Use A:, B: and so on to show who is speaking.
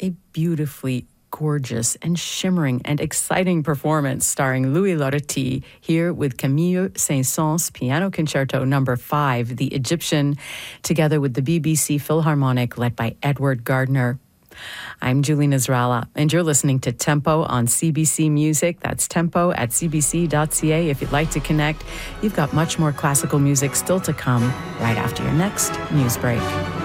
A: a beautifully gorgeous and shimmering and exciting performance starring Louis Loretti here with Camille Saint-Saëns Piano Concerto No. 5, The Egyptian, together with the BBC Philharmonic led by Edward Gardner. I'm Julie Nasrallah, and you're listening to Tempo on CBC Music. That's tempo at cbc.ca. If you'd like to connect, you've got much more classical music still to come right after your next news break.